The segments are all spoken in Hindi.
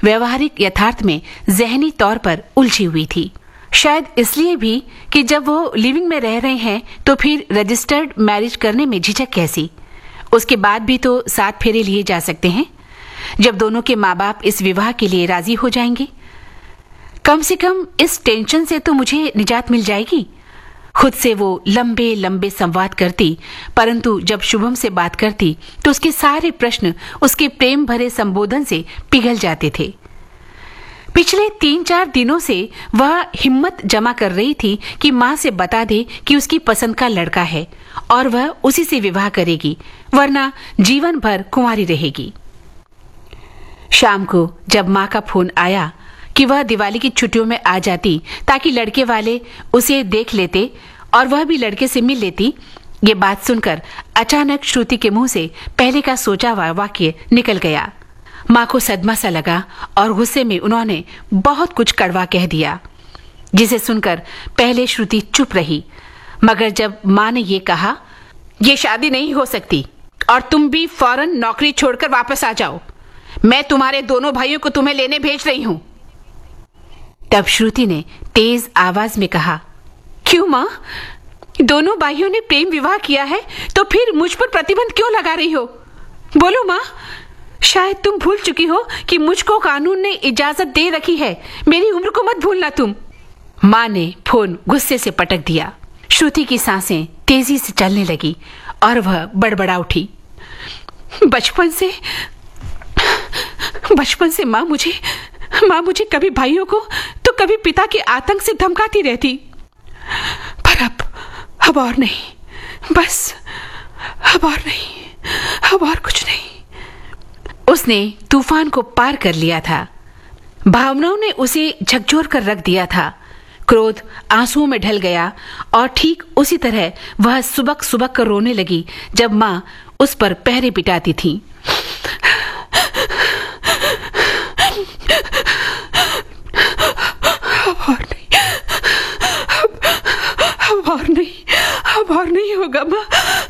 व्यवहारिक यथार्थ में जहनी तौर पर उलझी हुई थी। शायद इसलिए भी कि जब वो लिविंग में रह रहे हैं तो फिर रजिस्टर्ड मैरिज करने में झिझक कैसी? उसके बाद भी तो 7 फेरे लिए जा सकते हैं जब दोनों के माँ बाप इस विवाह के लिए राजी हो जाएंगे। कम से कम इस टेंशन से तो मुझे निजात मिल जाएगी। खुद से वो लंबे लंबे संवाद करती, परंतु जब शुभम से बात करती तो उसके सारे प्रश्न उसके प्रेम भरे संबोधन से पिघल जाते थे। पिछले 3-4 दिनों से वह हिम्मत जमा कर रही थी कि माँ से बता दे कि उसकी पसंद का लड़का है और वह उसी से विवाह करेगी, वरना जीवन भर कुंवारी रहेगी। शाम को जब माँ का फोन आया कि वह दिवाली की छुट्टियों में आ जाती ताकि लड़के वाले उसे देख लेते और वह भी लड़के से मिल लेती, ये बात सुनकर अचानक श्रुति के मुंह से पहले का सोचा हुआ वाक्य निकल गया। माँ को सदमा सा लगा और गुस्से में उन्होंने बहुत कुछ कड़वा कह दिया, जिसे सुनकर पहले श्रुति चुप रही। मगर जब माँ ने ये कहा, ये शादी नहीं हो सकती और तुम भी फौरन नौकरी छोड़कर वापस आ जाओ, मैं तुम्हारे दोनों भाइयों को तुम्हें लेने भेज रही हूँ, तब श्रुति ने तेज आवाज में कहा, क्यों माँ? दोनों भाइयों ने प्रेम विवाह किया है तो फिर मुझ पर प्रतिबंध क्यों लगा रही हो? बोलो माँ, शायद तुम भूल चुकी हो कि मुझको कानून ने इजाजत दे रखी है। मेरी उम्र को मत भूलना तुम। माँ ने फोन गुस्से से पटक दिया। श्रुति की सांसें तेजी से चलने लगी और वह बड़बड़ा उठी, बचपन से माँ मुझे कभी भाइयों को तो कभी पिता के आतंक से धमकाती रहती, पर अब और नहीं, बस अब और नहीं, अब और कुछ नहीं। उसने तूफान को पार कर लिया था। भावनाओं ने उसे झकझोर कर रख दिया था। क्रोध आंसुओं में ढल गया और ठीक उसी तरह वह सुबक सुबक कर रोने लगी जब माँ उस पर पहरे पिटाती थी। अब और नहीं होगा माँ।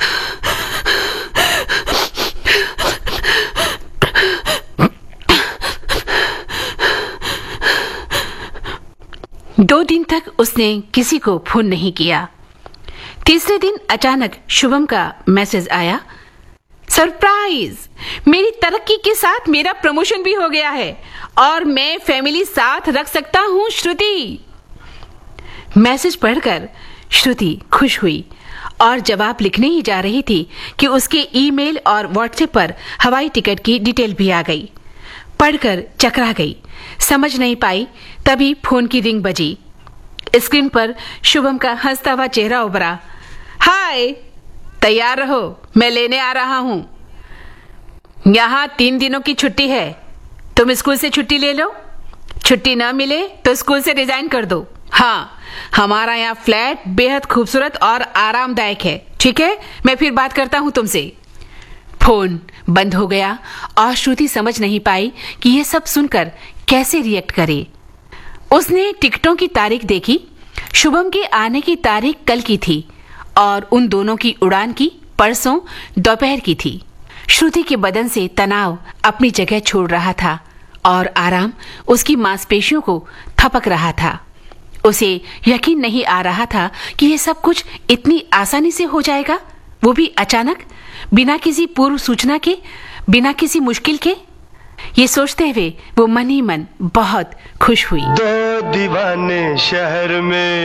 दो दिन तक उसने किसी को फोन नहीं किया। तीसरे दिन अचानक शुभम का मैसेज आया, सरप्राइज, मेरी तरक्की के साथ मेरा प्रमोशन भी हो गया है और मैं फैमिली साथ रख सकता हूँ श्रुति। मैसेज पढ़कर श्रुति खुश हुई और जवाब लिखने ही जा रही थी कि उसके ईमेल और व्हाट्सएप पर हवाई टिकट की डिटेल भी आ गई। पढ़कर चकरा गई, समझ नहीं पाई। तभी फोन की रिंग बजी। स्क्रीन पर शुभम का हंसता हुआ चेहरा उभरा। हाय, तैयार रहो, मैं लेने आ रहा हूं। यहाँ 3 दिनों की छुट्टी है, तुम स्कूल से छुट्टी ले लो। छुट्टी न मिले तो स्कूल से रिजाइन कर दो। हाँ, हमारा यहाँ फ्लैट बेहद खूबसूरत और आरामदायक है। ठीक है, मैं फिर बात करता हूँ तुमसे। फोन बंद हो गया और श्रुति समझ नहीं पाई कि यह सब सुनकर कैसे रिएक्ट करे। उसने टिकटों की तारीख देखी। शुभम के आने की तारीख कल की थी और उन दोनों की उड़ान की परसों दोपहर की थी। श्रुति के बदन से तनाव अपनी जगह छोड़ रहा था और आराम उसकी मांसपेशियों को थपक रहा था। उसे यकीन नहीं आ रहा था कि यह सब कुछ इतनी आसानी से हो जाएगा, वो भी अचानक, बिना किसी पूर्व सूचना के, बिना किसी मुश्किल के। ये सोचते हुए वो मन ही मन बहुत खुश हुई। 2 दीवाने शहर में